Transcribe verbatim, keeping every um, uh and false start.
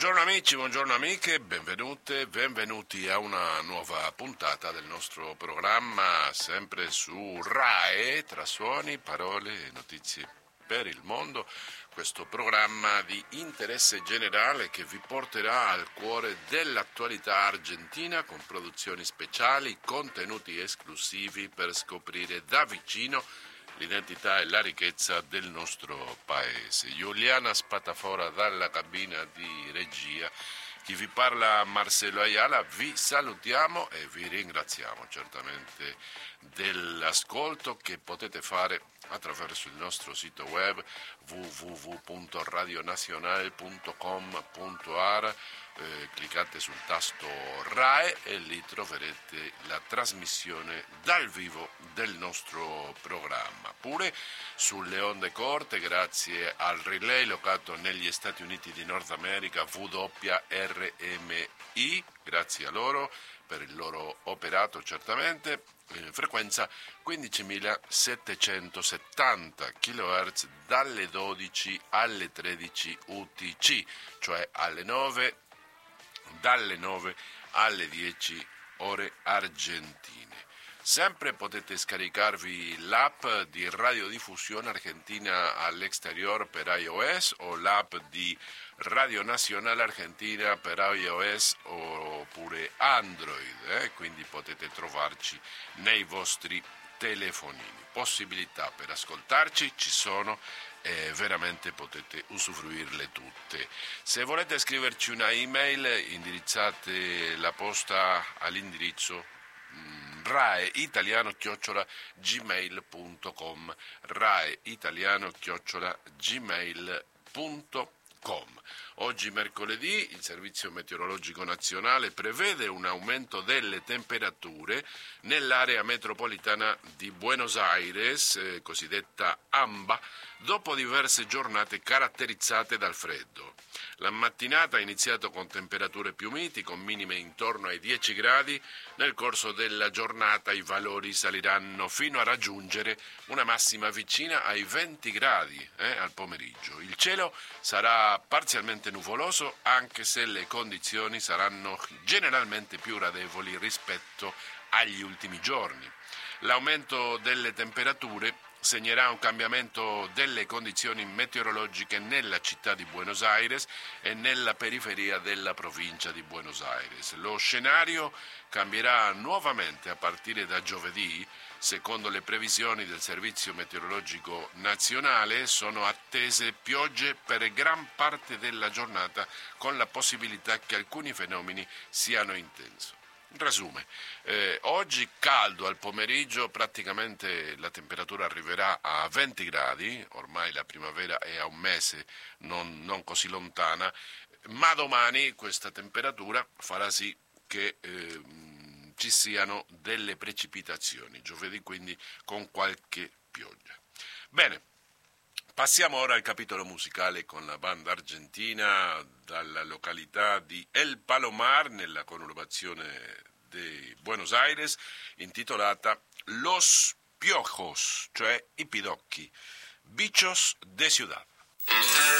Buongiorno amici, buongiorno amiche, benvenute, benvenuti a una nuova puntata del nostro programma, sempre su RAE, tra suoni, parole e notizie per il mondo. Questo programma di interesse generale che vi porterà al cuore dell'attualità argentina con produzioni speciali, contenuti esclusivi per scoprire da vicino l'identità e la ricchezza del nostro paese. Giuliana Spatafora dalla cabina di regia. Chi vi parla, Marcello Ayala, vi salutiamo e vi ringraziamo certamente dell'ascolto che potete fare attraverso il nostro sito web w w w punto radionazionale punto com punto a r. Eh, cliccate sul tasto RAE e lì troverete la trasmissione dal vivo del nostro programma. Pure sulle onde corte, grazie al relay locato negli Stati Uniti di Nord America W R M I, grazie a loro per il loro operato certamente, in frequenza quindicimilasettecentosettanta chilohertz dalle dodici alle tredici U T C, cioè alle nove dalle nove alle dieci ore argentine. Sempre potete scaricarvi l'app di radiodiffusione argentina all'exterior per iOS o l'app di Radio Nazionale Argentina per iOS oppure Android, eh? Quindi potete trovarci nei vostri telefonini. Possibilità per ascoltarci ci sono e veramente potete usufruirle tutte. Se volete scriverci una email, indirizzate la posta all'indirizzo mh, raeitaliano chiocciola gmail punto com raeitaliano chiocciola gmail punto com. Oggi mercoledì il Servizio Meteorologico Nazionale prevede un aumento delle temperature nell'area metropolitana di Buenos Aires, eh, cosiddetta AMBA, dopo diverse giornate caratterizzate dal freddo. La mattinata ha iniziato con temperature più miti, con minime intorno ai dieci gradi. Nel corso della giornata i valori saliranno fino a raggiungere una massima vicina ai venti gradi eh, al pomeriggio. Il cielo sarà parzialmente nuvoloso, anche se le condizioni saranno generalmente più gradevoli rispetto agli ultimi giorni. L'aumento delle temperature segnerà un cambiamento delle condizioni meteorologiche nella città di Buenos Aires e nella periferia della provincia di Buenos Aires. Lo scenario cambierà nuovamente a partire da giovedì. Secondo le previsioni del Servizio Meteorologico Nazionale sono attese piogge per gran parte della giornata, con la possibilità che alcuni fenomeni siano intensi. In resume, eh, oggi caldo al pomeriggio, praticamente la temperatura arriverà a venti gradi, ormai la primavera è a un mese, non, non così lontana, ma domani questa temperatura farà sì che eh, ci siano delle precipitazioni, giovedì quindi con qualche pioggia. Bene. Passiamo ora al capitolo musicale con la banda argentina dalla località di El Palomar, nella conurbazione di Buenos Aires, intitolata Los Piojos, cioè i pidocchi, bichos de ciudad.